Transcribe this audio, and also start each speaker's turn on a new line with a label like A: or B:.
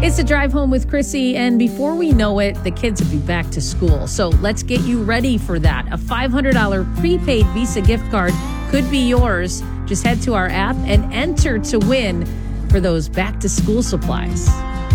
A: It's a drive home with Chrissy, and before we know it, the kids will be back to school. So let's get you ready for that. A $500 prepaid Visa gift card could be yours. Just head to our app and enter to win for those back to school supplies.